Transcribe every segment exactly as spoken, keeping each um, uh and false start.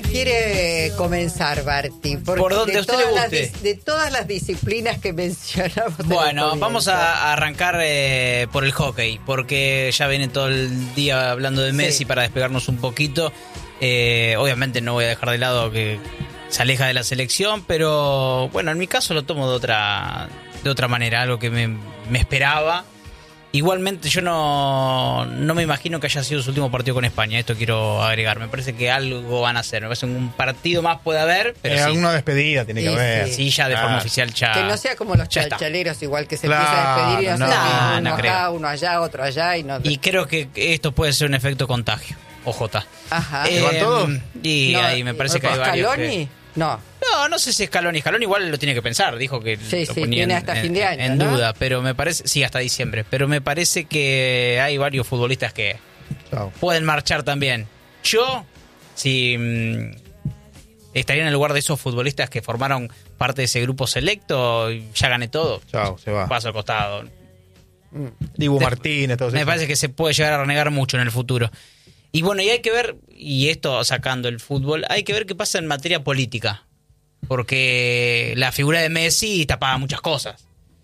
quiere comenzar, Barti? Porque ¿Por dónde de a usted todas le las guste? dis- de todas las disciplinas que mencionamos. Bueno, vamos a, a arrancar eh, por el hockey, porque ya viene todo el día hablando de Messi, Sí. para despegarnos un poquito. Eh, obviamente no voy a dejar de lado que se aleja de la selección, pero bueno, en mi caso lo tomo de otra, de otra manera, algo que me, me esperaba. Igualmente yo no, no me imagino que haya sido su último partido con España, esto quiero agregar. Me parece que algo van a hacer, me parece que un partido más puede haber, pero Eh, sí, alguna despedida tiene que Sí, haber. sí. sí, ya de forma Ah. oficial ya... Que no sea como los ya está. chalchaleros, igual que se Claro, empieza a despedir y no, no. sé, No, uno no acá, creo. uno allá, otro allá y no. Y creo que esto puede ser un efecto contagio, O J. Ajá. ¿Se van todos? Y No, ahí me parece que hay varios ¿Scaloni? que... No. No, no sé si Scaloni. Scaloni igual lo tiene que pensar. Dijo que Sí, lo sí, ponía tiene en- hasta en, fin de año, en ¿no? duda, pero me parece... Sí, hasta diciembre. Pero me parece que hay varios futbolistas que Chao. pueden marchar también. Yo, si... mm, estaría en el lugar de esos futbolistas que formaron parte de ese grupo selecto, ya gané todo. Chao, se va. Paso al costado. Dibu De- Martínez, todos Me esos. parece que se puede llegar a renegar mucho en el futuro. Y bueno, y hay que ver, y esto sacando el fútbol, hay que ver qué pasa en materia política. Porque la figura de Messi tapaba muchas cosas.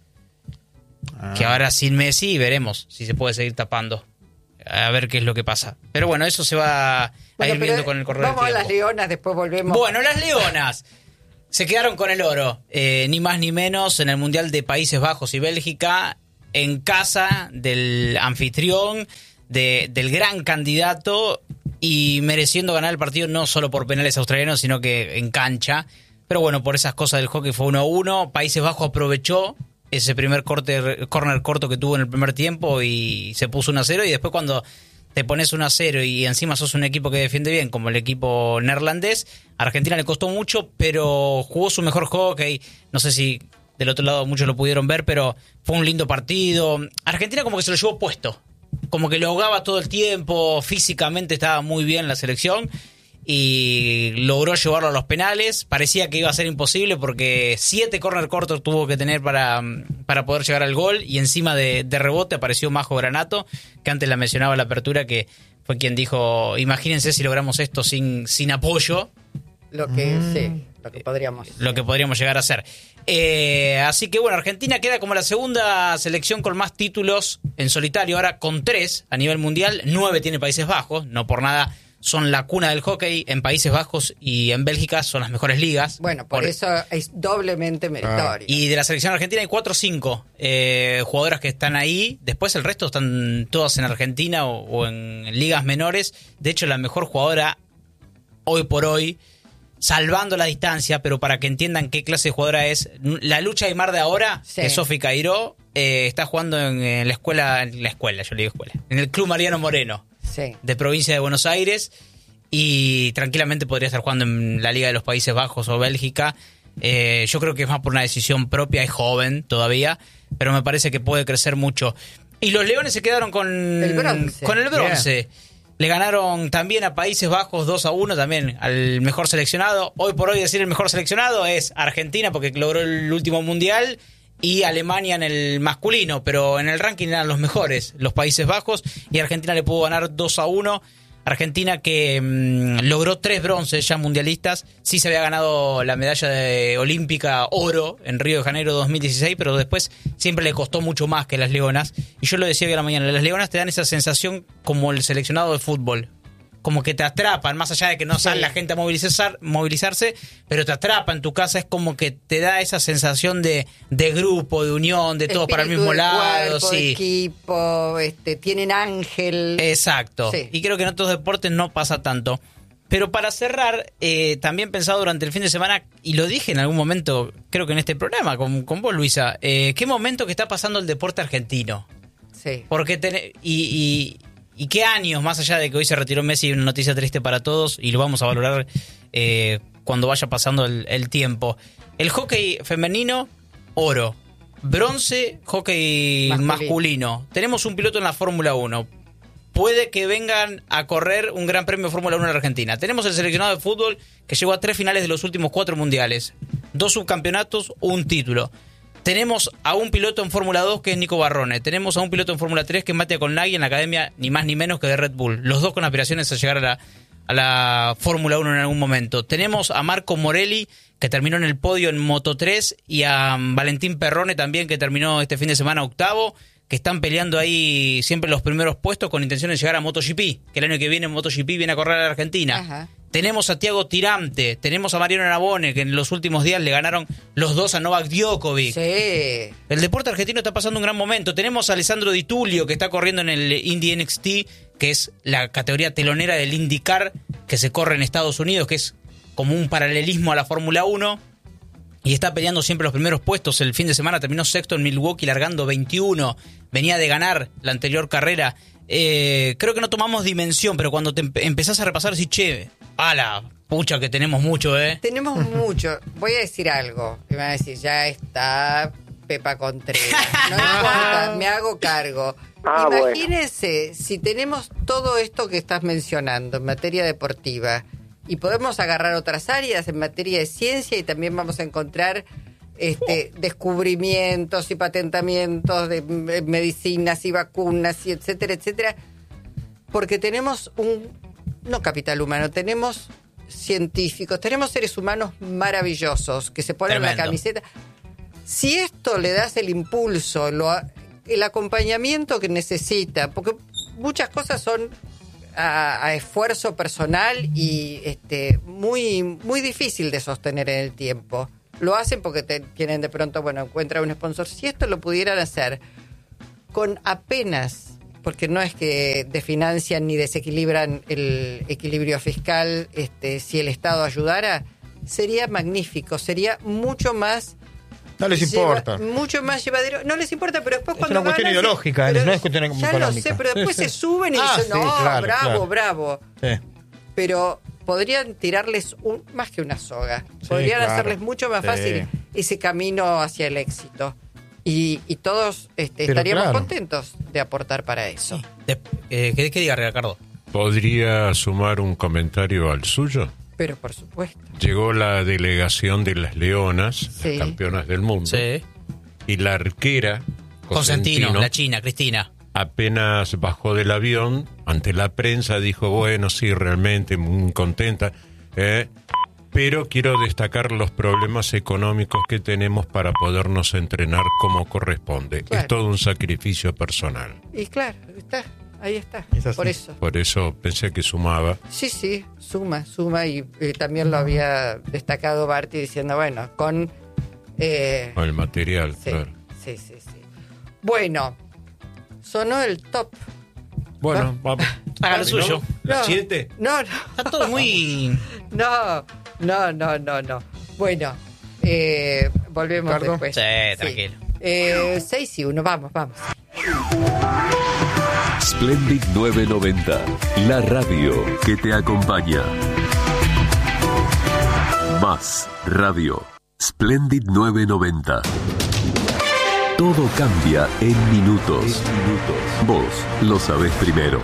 Ah. Que ahora sin Messi veremos si se puede seguir tapando. A ver qué es lo que pasa. Pero bueno, eso se va a Bueno, ir pero viendo con el correr del vamos tiempo. a las leonas, después volvemos. Bueno, las Leonas se quedaron con el oro, eh, ni más ni menos, en el Mundial de Países Bajos y Bélgica, en casa del anfitrión, de, del gran candidato, y mereciendo ganar el partido no solo por penales australianos, sino que en cancha. Pero bueno, por esas cosas del hockey fue uno a uno. Países Bajos aprovechó ese primer corte, corner corto que tuvo en el primer tiempo y se puso uno a cero, y después cuando te pones uno a cero y encima sos un equipo que defiende bien, como el equipo neerlandés, a Argentina le costó mucho, pero jugó su mejor hockey. No sé si del otro lado muchos lo pudieron ver, pero fue un lindo partido. Argentina como que se lo llevó puesto, como que lo ahogaba todo el tiempo, físicamente estaba muy bien la selección y logró llevarlo a los penales. Parecía que iba a ser imposible porque siete corner cortos tuvo que tener para, para poder llegar al gol, y encima de, de rebote apareció Majo Granato, que antes la mencionaba en la apertura, que fue quien dijo, imagínense si logramos esto sin, sin apoyo, Lo que, sí, lo que podríamos. lo que podríamos llegar a hacer. Eh, así que bueno, Argentina queda como la segunda selección con más títulos en solitario, ahora con tres a nivel mundial. Nueve tiene Países Bajos, no por nada son la cuna del hockey. En Países Bajos y en Bélgica son las mejores ligas. Bueno, por, eso es doblemente meritorio. Y de la selección argentina hay cuatro o cinco eh, jugadoras que están ahí. Después el resto están todas en Argentina o, o en ligas menores. De hecho, la mejor jugadora hoy por hoy, salvando la distancia, pero para que entiendan qué clase de jugadora es, la lucha de mar de ahora, Sí. que Sofi Cairó, eh, está jugando en, en la escuela, en la escuela, yo le digo escuela, en el Club Mariano Moreno, Sí. de provincia de Buenos Aires, y tranquilamente podría estar jugando en la Liga de los Países Bajos o Bélgica. Eh, yo creo que es más por una decisión propia, es joven todavía, pero me parece que puede crecer mucho. Y los Leones se quedaron con El bronce. Con el bronce. Le ganaron también a Países Bajos dos a uno, también al mejor seleccionado. Hoy por hoy decir el mejor seleccionado es Argentina, porque logró el último mundial, y Alemania en el masculino, pero en el ranking eran los mejores, los Países Bajos, y Argentina le pudo ganar dos a uno. Argentina que mmm, logró tres bronces ya mundialistas. Sí se había ganado la medalla de olímpica oro en Río de Janeiro dos mil dieciséis, pero después siempre le costó mucho más que las Leonas. Y yo lo decía hoy a la mañana, las Leonas te dan esa sensación como el seleccionado de fútbol, como que te atrapan, más allá de que no sale Sí. la gente a movilizar, movilizarse, pero te atrapa en tu casa, es como que te da esa sensación de, de grupo, de unión, de todos para el Espíritu mismo del lado. cuerpo, Sí. equipo, este, tienen ángel. Exacto. Sí. Y creo que en otros deportes no pasa tanto. Pero para cerrar, eh, también pensado durante el fin de semana, y lo dije en algún momento, creo que en este programa, con, con vos, Luisa, eh, ¿qué momento que está pasando el deporte argentino? Sí. Porque ten- y, y, y qué años, más allá de que hoy se retiró Messi, una noticia triste para todos, y lo vamos a valorar eh, cuando vaya pasando el, el tiempo. El hockey femenino, oro. Bronce, hockey masculino. Masculino. Tenemos un piloto en la Fórmula uno. Puede que vengan a correr un gran premio de Fórmula uno en la Argentina. Tenemos el seleccionado de fútbol que llegó a tres finales de los últimos cuatro mundiales. Dos subcampeonatos, un título. Tenemos a un piloto en Fórmula dos que es Nico Barrone. Tenemos a un piloto en Fórmula tres que es Mattia Colnaghi en la academia ni más ni menos que de Red Bull. Los dos con aspiraciones a llegar a la, a la Fórmula uno en algún momento. Tenemos a Marco Morelli, que terminó en el podio en Moto tres, y a Valentín Perrone también, que terminó este fin de semana octavo, que están peleando ahí siempre los primeros puestos con intención de llegar a MotoGP, que el año que viene MotoGP viene a correr a la Argentina. Ajá. Tenemos a Thiago Tirante, tenemos a Mariano Narbone, que en los últimos días le ganaron los dos a Novak Djokovic. Sí. El deporte argentino está pasando un gran momento. Tenemos a Alessandro Di Tullio, que está corriendo en el Indy N X T, que es la categoría telonera del IndyCar, que se corre en Estados Unidos, que es como un paralelismo a la Fórmula uno. Y está peleando siempre los primeros puestos. El fin de semana terminó sexto en Milwaukee, largando veintiuno. Venía de ganar la anterior carrera. Eh, creo que no tomamos dimensión, pero cuando te empe- empezás a repasar, decís, che, a la pucha que tenemos mucho, ¿eh? Tenemos mucho. Voy a decir algo. Me van a decir, ya está Pepa Contreras. No importa, me hago cargo. Ah, Imagínense, si tenemos todo esto que estás mencionando en materia deportiva y podemos agarrar otras áreas en materia de ciencia y también vamos a encontrar este, descubrimientos y patentamientos de eh, medicinas y vacunas y etcétera, etcétera, porque tenemos un, no capital humano, tenemos científicos, tenemos seres humanos maravillosos que se ponen Tremendo. la camiseta. Si esto le das el impulso, lo, el acompañamiento que necesita, porque muchas cosas son a, a esfuerzo personal y este muy muy difícil de sostener en el tiempo. Lo hacen porque te, tienen de pronto, bueno, encuentran un sponsor. Si esto lo pudieran hacer con apenas, porque no es que desfinancian ni desequilibran el equilibrio fiscal, este, si el Estado ayudara, sería magnífico, sería mucho más... No les Lleva- importa. mucho más llevadero. No les importa, pero después Es cuando una cuestión ganan, ideológica, pero no es cuestión ya económica. lo sé, pero después Sí, se sí. suben y Ah, dicen, sí, no, claro, bravo, claro. bravo. Sí. Pero podrían tirarles un, más que una soga. Sí, Podrían claro. hacerles mucho más Sí. fácil ese camino hacia el éxito. Y, y todos este, Pero estaríamos claro. contentos de aportar para eso. De- eh, ¿qué, ¿Qué diga Ricardo? ¿Podría sumar un comentario al suyo? Pero por supuesto. Llegó la delegación de las Leonas, Sí. las campeonas del mundo, Sí. y la arquera, Cosentino, Cosentino, la china, Cristina. apenas bajó del avión, ante la prensa dijo, bueno, sí, realmente muy contenta, ¿eh? pero quiero destacar los problemas económicos que tenemos para podernos entrenar como corresponde. Claro. Es todo un sacrificio personal. Y claro, está, ahí está. Es así. Por eso. Por eso pensé que sumaba. Sí, sí, suma, suma. Y eh, también lo había destacado Barty diciendo, bueno, con... eh, Con el material, sí, claro. sí, sí, sí. Bueno, sonó el top. Bueno, vamos. Haga lo suyo. ¿Las No, siete? No, no. Está todo muy... No, no, no, no, no. Bueno, eh, volvemos Ricardo. después. Sí, tranquilo. Eh, seis y uno, vamos, vamos. Splendid novecientos noventa, la radio que te acompaña. Más radio. Splendid novecientos noventa. Todo cambia en minutos. Vos lo sabés primero.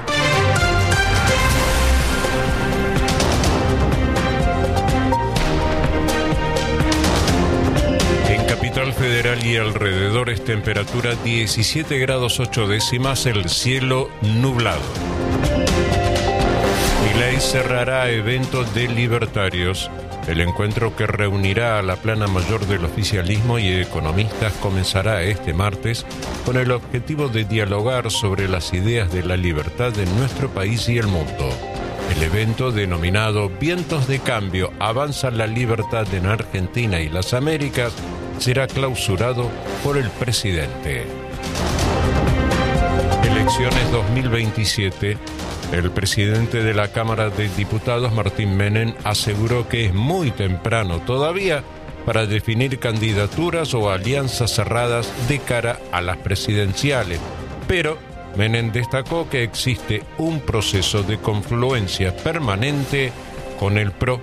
En Capital Federal y alrededores, temperatura diecisiete grados ocho décimas, el cielo nublado. Milei cerrará evento de libertarios. El encuentro que reunirá a la plana mayor del oficialismo y economistas comenzará este martes con el objetivo de dialogar sobre las ideas de la libertad en nuestro país y el mundo. El evento, denominado Vientos de Cambio, Avanza la Libertad en Argentina y las Américas, será clausurado por el presidente. Elecciones dos mil veintisiete. El presidente de la Cámara de Diputados, Martín Menem, aseguró que es muy temprano todavía para definir candidaturas o alianzas cerradas de cara a las presidenciales. Pero Menem destacó que existe un proceso de confluencia permanente con el P R O.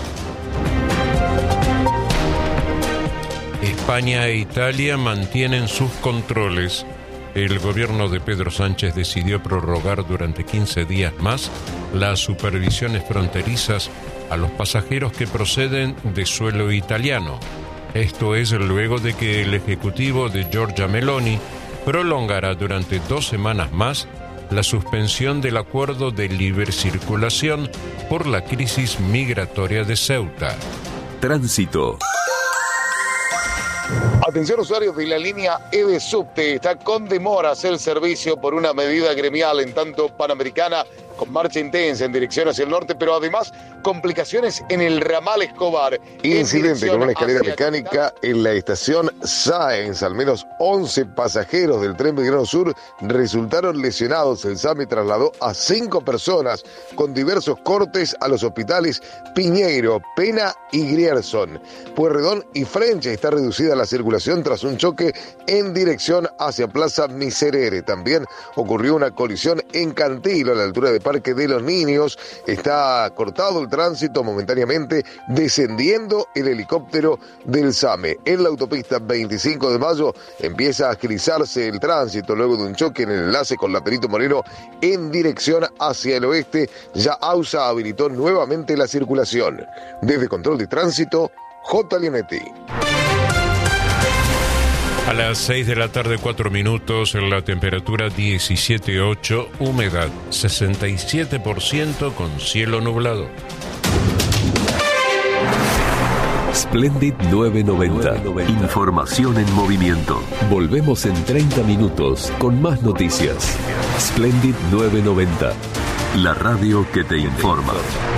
España e Italia mantienen sus controles. El gobierno de Pedro Sánchez decidió prorrogar durante quince días más las supervisiones fronterizas a los pasajeros que proceden de suelo italiano. Esto es luego de que el ejecutivo de Giorgia Meloni prolongará durante dos semanas más la suspensión del acuerdo de libre circulación por la crisis migratoria de Ceuta. Tránsito. Atención usuarios de la línea E de Subte, está con demoras el servicio por una medida gremial, en tanto Panamericana con marcha intensa en dirección hacia el norte, pero además complicaciones en el ramal Escobar. Incidente con una escalera hacia... mecánica en la estación Sáenz. Al menos once pasajeros del tren Belgrano Sur resultaron lesionados. El SAME trasladó a cinco personas con diversos cortes a los hospitales Piñeiro, Pena y Grierson. Pueyrredón y French está reducida la circulación tras un choque en dirección hacia Plaza Miserere. También ocurrió una colisión en Cantilo, a la altura de Parque de los Niños. Está cortado el tránsito momentáneamente, descendiendo el helicóptero del SAME. En la autopista veinticinco de mayo empieza a agilizarse el tránsito luego de un choque en el enlace con la Perito Moreno en dirección hacia el oeste. Ya AUSA habilitó nuevamente la circulación. Desde Control de Tránsito, J. Leonetti. A las seis de la tarde, cuatro minutos, la temperatura diecisiete punto ocho, humedad sesenta y siete por ciento con cielo nublado. Splendid novecientos noventa. Información en movimiento. Volvemos en treinta minutos con más noticias. Splendid novecientos noventa. La radio que te informa.